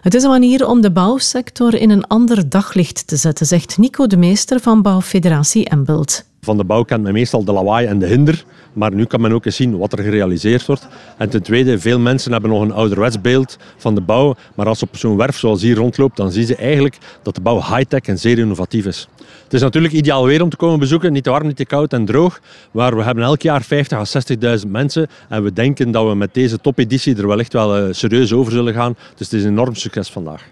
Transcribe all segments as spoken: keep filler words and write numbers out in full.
Het is een manier om de bouwsector in een ander daglicht te zetten, zegt Nico de Meester van Bouwfederatie Embelt. Van de bouw kent men meestal de lawaai en de hinder, maar nu kan men ook eens zien wat er gerealiseerd wordt. En ten tweede, veel mensen hebben nog een ouderwets beeld van de bouw, maar als je op zo'n werf zoals hier rondloopt, dan zien ze eigenlijk dat de bouw high-tech en zeer innovatief is. Het is natuurlijk ideaal weer om te komen bezoeken, niet te warm, niet te koud en droog, maar we hebben elk jaar vijftig à zestigduizend mensen en we denken dat we met deze topeditie er wellicht wel uh, serieus over zullen gaan. Dus het is een enorm succes vandaag.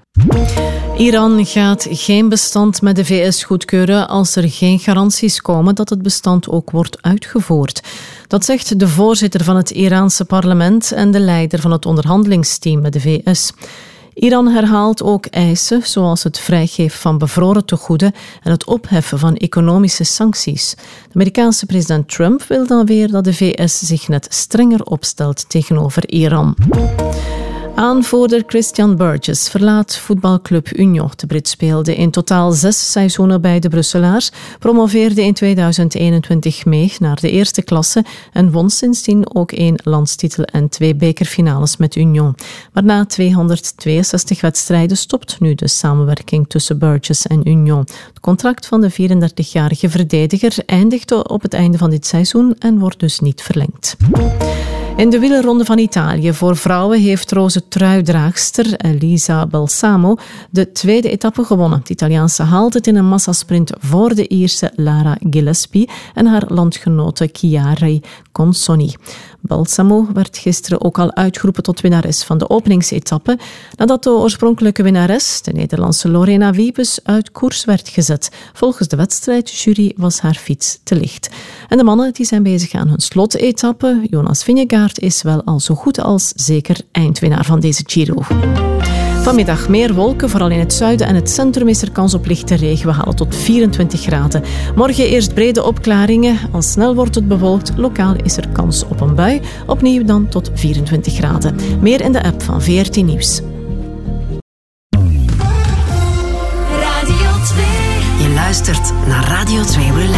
Iran gaat geen bestand met de V S goedkeuren als er geen garanties komen dat het bestand ook wordt uitgevoerd. Dat zegt de voorzitter van het Iraanse parlement en de leider van het onderhandelingsteam met de V S. Iran herhaalt ook eisen zoals het vrijgeven van bevroren tegoeden en het opheffen van economische sancties. De Amerikaanse president Trump wil dan weer dat de V S zich net strenger opstelt tegenover Iran. Aanvoerder Christian Burgess verlaat voetbalclub Union. De Brit speelde in totaal zes seizoenen bij de Brusselaars, promoveerde in tweeduizend eenentwintig mee naar de eerste klasse en won sindsdien ook één landstitel en twee bekerfinales met Union. Maar na tweehonderdtweeënzestig wedstrijden stopt nu de samenwerking tussen Burgess en Union. Het contract van de vierendertigjarige verdediger eindigde op het einde van dit seizoen en wordt dus niet verlengd. In de wielerronde van Italië voor vrouwen heeft roze truidraagster Elisa Balsamo de tweede etappe gewonnen. De Italiaanse haalt het in een massasprint voor de Ierse Lara Gillespie en haar landgenote Chiara Consoni. Balsamo werd gisteren ook al uitgeroepen tot winnares van de openingsetappe, nadat de oorspronkelijke winnares, de Nederlandse Lorena Wiebes, uit koers werd gezet. Volgens de wedstrijdjury was haar fiets te licht. En de mannen die zijn bezig aan hun slotetappe. Jonas Vingegaard is wel al zo goed als zeker eindwinnaar van deze Giro. Vanmiddag meer wolken, vooral in het zuiden en het centrum is er kans op lichte regen. We halen tot vierentwintig graden. Morgen eerst brede opklaringen. Al snel wordt het bewolkt. Lokaal is er kans op een bui. Opnieuw dan tot vierentwintig graden. Meer in de app van V R T Nieuws. Radio twee. Je luistert naar Radio twee Relax.